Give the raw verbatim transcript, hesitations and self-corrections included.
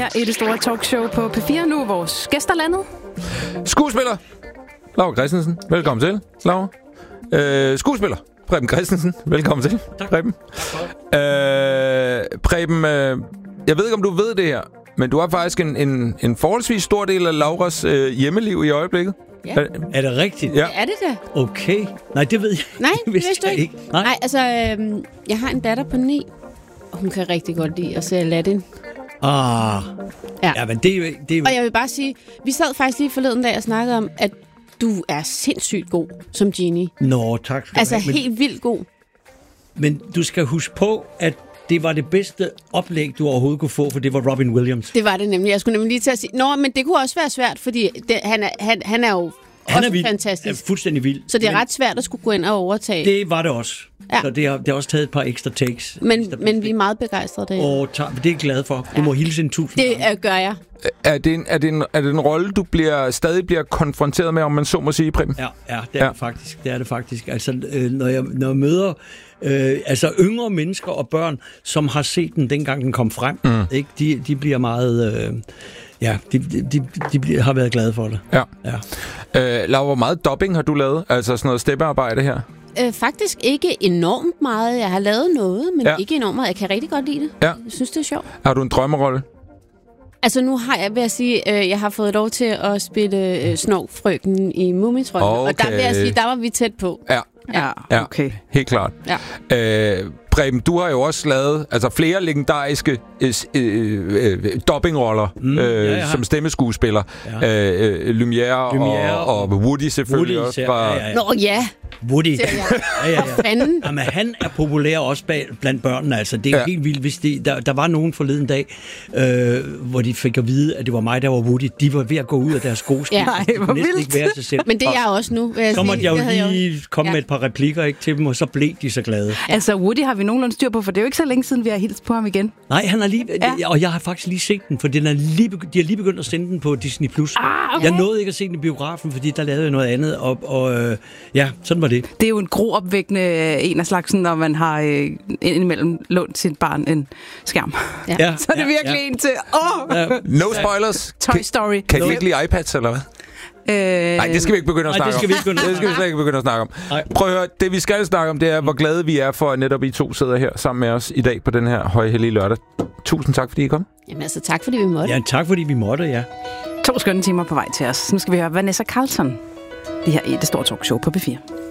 her i det store talkshow på P fire. Nu er vores gæster landet. Skuespiller Laura Christensen, velkommen til, Laura. Øh, skuespiller Preben Christensen, velkommen til, tak. Preben. Øh, Preben, øh, jeg ved ikke, om du ved det her, men du har faktisk en, en, en forholdsvis stor del af Lauras øh, hjemmeliv i øjeblikket. Ja. Er, er det rigtigt? Ja. Er det det? Okay. Nej, det ved jeg. Nej, det vidste du ikke. ikke. Nej, Nej altså, øh, jeg har en datter på ni, og hun kan rigtig godt lide at se Aladdin. Ah. Ja. Ja, men det, det... Og jeg vil bare sige, vi sad faktisk lige forleden dag og snakkede om, at du er sindssygt god som Genie. Nå, tak. Altså men, helt vildt god. Men du skal huske på, at det var det bedste oplæg, du overhovedet kunne få, for det var Robin Williams. Det var det nemlig. Jeg skulle nemlig lige til at sige, nå, men det kunne også være svært, fordi det, han, er, han, han er jo han også er vild. fantastisk. Er fuldstændig vild. Så det er men ret svært at skulle gå ind og overtage. Det var det også. Ja. Så det har, det har også taget et par ekstra takes. Men, ekstra men vi er meget begejstrede der. Og det er jeg glad for. Du ja. må hilse en tusind. Det uh, gør jeg. Er det, en, er, det en, er det en rolle, du bliver, stadig bliver konfronteret med, om man så må sige, Preben? Ja, ja, det er ja. det faktisk. Det er det faktisk. Altså, øh, når, jeg, når jeg møder øh, altså yngre mennesker og børn, som har set den, dengang den kom frem, mm. ikke? De, de bliver meget... Øh, ja, de, de, de, de har været glade for det. Ja. ja. Øh, Laura, hvor meget dubbing har du lavet? Altså sådan noget steppearbejde her? Øh, faktisk ikke enormt meget. Jeg har lavet noget, men ja. ikke enormt meget. Jeg kan rigtig godt lide det. Ja. Jeg synes, det er sjovt. Har du en drømmerolle? Altså nu har jeg, vil jeg sige, øh, jeg har fået lov til at spille øh, Snorkfrøken i Mumitrollen. Okay. Og der vil jeg sige, der var vi tæt på. Ja, ja. okay. Helt klart. Ja. Øh, Preben, du har jo også lavet altså flere legendariske øh, øh, øh, dubbingroller mm, øh, ja, ja. som stemmeskuespiller. Ja. Øh, øh, Lumière, Lumière og, og Woody selvfølgelig Woody, også. Fra... Ja, ja, ja. Nå ja. Woody. Ja, ja, ja. Fanden. Jamen, han er populær også bag, blandt børnene. Altså, det er ja. helt vildt. Hvis de, der, der var nogen forleden dag, øh, hvor de fik at vide, at det var mig, der var Woody. De var ved at gå ud af deres skoskib. Ja. De kunne næsten ikke være sig selv. Men det er jeg også nu. Jeg så måtte jeg jo lige jeg... komme ja. med et par replikker ikke, til dem, og så blev de så glade. Altså, Woody har vi nogenlunde styr på, for det er jo ikke så længe siden, vi har hilst på ham igen. Nej, han har lige... Ja. Og jeg har faktisk lige set den, for den er lige, de har lige begyndt at sende den på Disney plus. Ah, okay. Jeg nåede ikke at se den i biografen, fordi der lavede jeg noget andet. Og, og øh, ja, sådan var det. Det er jo en groopvækkende en af slagsen, når man har øh, indimellem lånt sit barn en skærm. Ja. Ja, så er det ja, virkelig ja. en til... Åh! Ja. No spoilers. Toy Story. Kan, kan I ikke lide iPads, eller hvad? Øh... Nej, det skal vi ikke begynde at snakke Nej, det skal vi ikke om. Det skal vi slet ikke begynde at snakke om. Nej. Prøv at høre, det vi skal snakke om, det er, hvor glade vi er for, at netop I to sidder her sammen med os i dag på den her højhellige lørdag. Tusind tak, fordi I kom. Jamen altså, tak fordi vi måtte. Ja, tak fordi vi måtte, ja. To skønne timer på vej til os. Nu skal vi høre Vanessa Carlton. Det her er det store talkshow på P fire.